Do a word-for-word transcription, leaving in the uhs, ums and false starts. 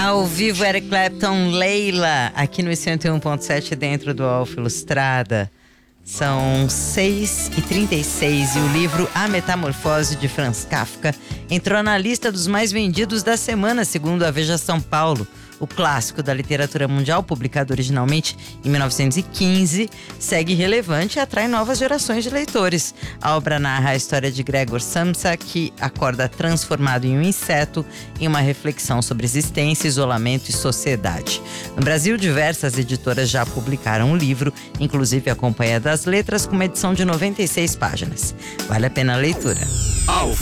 Ao vivo, Eric Clapton, Leila, aqui no cento e um ponto sete dentro do Alfa Ilustrada. São seis e trinta e seis e o livro A Metamorfose de Franz Kafka entrou na lista dos mais vendidos da semana, segundo a Veja São Paulo. O clássico da literatura mundial, publicado originalmente em mil novecentos e quinze, segue relevante e atrai novas gerações de leitores. A obra narra a história de Gregor Samsa, que acorda transformado em um inseto, em uma reflexão sobre existência, isolamento e sociedade. No Brasil, diversas editoras já publicaram o livro, inclusive a Companhia das Letras, com uma edição de noventa e seis páginas. Vale a pena a leitura.